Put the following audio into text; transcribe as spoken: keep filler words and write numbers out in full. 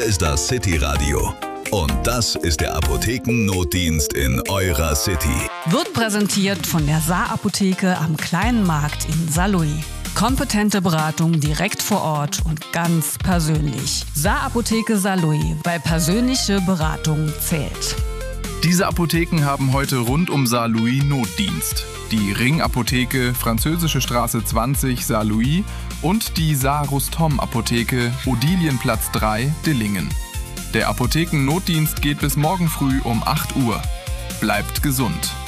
Hier ist das City Radio. Und das ist der Apothekennotdienst in eurer City. Wird präsentiert von der Saar-Apotheke am Kleinen Markt in Saarlouis. Kompetente Beratung direkt vor Ort und ganz persönlich. Saar-Apotheke Saarlouis, weil persönliche Beratung zählt. Diese Apotheken haben heute rund um Saarlouis Notdienst. Die Ring-Apotheke, Französische Straße zwanzig, Saarlouis und die Saar-Rustom-Apotheke, Odilienplatz drei, Dillingen. Der Apothekennotdienst geht bis morgen früh um acht Uhr. Bleibt gesund!